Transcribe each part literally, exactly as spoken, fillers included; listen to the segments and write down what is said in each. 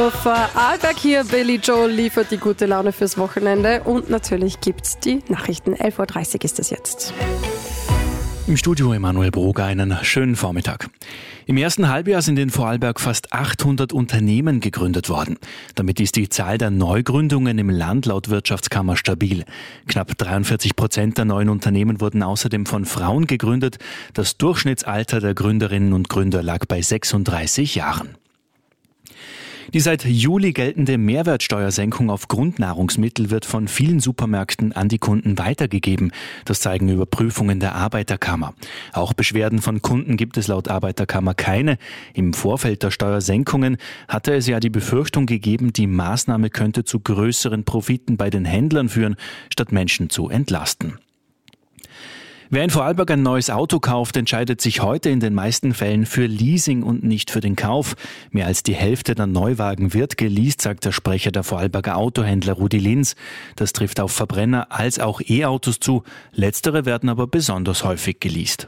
Vorarlberg hier. Billy Joel liefert die gute Laune fürs Wochenende. Und natürlich gibt's die Nachrichten. elf Uhr dreißig ist es jetzt. Im Studio Emanuel Broger, einen schönen Vormittag. Im ersten Halbjahr sind in Vorarlberg fast achthundert Unternehmen gegründet worden. Damit ist die Zahl der Neugründungen im Land laut Wirtschaftskammer stabil. Knapp dreiundvierzig Prozent der neuen Unternehmen wurden außerdem von Frauen gegründet. Das Durchschnittsalter der Gründerinnen und Gründer lag bei sechsunddreißig Jahren. Die seit Juli geltende Mehrwertsteuersenkung auf Grundnahrungsmittel wird von vielen Supermärkten an die Kunden weitergegeben. Das zeigen Überprüfungen der Arbeiterkammer. Auch Beschwerden von Kunden gibt es laut Arbeiterkammer keine. Im Vorfeld der Steuersenkungen hatte es ja die Befürchtung gegeben, die Maßnahme könnte zu größeren Profiten bei den Händlern führen, statt Menschen zu entlasten. Wer in Vorarlberg ein neues Auto kauft, entscheidet sich heute in den meisten Fällen für Leasing und nicht für den Kauf. Mehr als die Hälfte der Neuwagen wird geleast, sagt der Sprecher der Vorarlberger Autohändler Rudi Linz. Das trifft auf Verbrenner als auch E-Autos zu. Letztere werden aber besonders häufig geleast.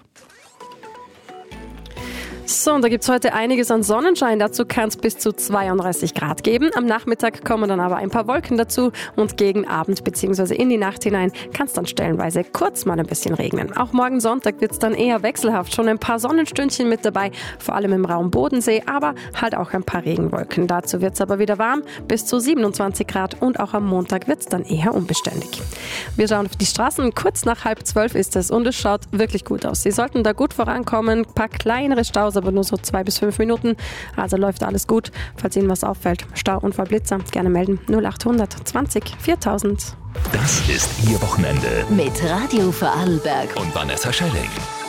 So, und da gibt's heute einiges an Sonnenschein. Dazu kann es bis zu zweiunddreißig Grad geben. Am Nachmittag kommen dann aber ein paar Wolken dazu und gegen Abend bzw. in die Nacht hinein kann es dann stellenweise kurz mal ein bisschen regnen. Auch morgen Sonntag wird's dann eher wechselhaft. Schon ein paar Sonnenstündchen mit dabei, vor allem im Raum Bodensee, aber halt auch ein paar Regenwolken. Dazu wird's aber wieder warm, bis zu siebenundzwanzig Grad und auch am Montag wird's dann eher unbeständig. Wir schauen auf die Straßen. Kurz nach halb zwölf ist es und es schaut wirklich gut aus. Sie sollten da gut vorankommen. Ein paar kleinere Staus, aber nur so zwei bis fünf Minuten. Also läuft alles gut. Falls Ihnen was auffällt, Stauunfall, Blitzer, gerne melden. null achthundert zwanzig viertausend. Das ist Ihr Wochenende mit Radio Vorarlberg und Vanessa Schelling.